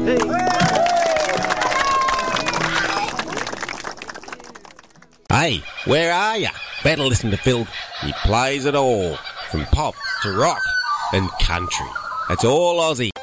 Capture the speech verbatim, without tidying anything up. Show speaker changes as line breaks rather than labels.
Hey, where are ya? Better listen to Phil. He plays it all, from pop to rock and country. It's all Aussie.